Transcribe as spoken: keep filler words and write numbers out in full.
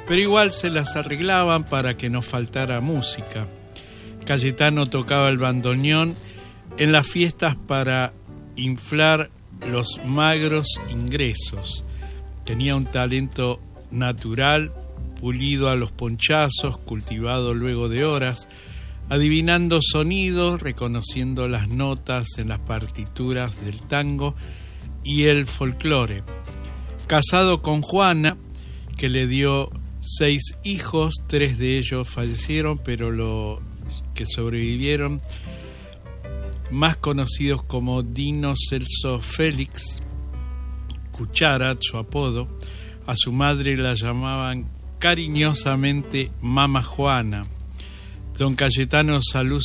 pero igual se las arreglaban para que no faltara música. Cayetano tocaba el bandoneón en las fiestas para inflar los magros ingresos. Tenía un talento natural, pulido a los ponchazos, cultivado luego de horas, adivinando sonidos, reconociendo las notas en las partituras del tango y el folclore. Casado con Juana, que le dio seis hijos, tres de ellos fallecieron, pero los que sobrevivieron, más conocidos como Dino Celso Félix, Cuchara, su apodo, a su madre la llamaban cariñosamente Mama Juana. Don Cayetano Salud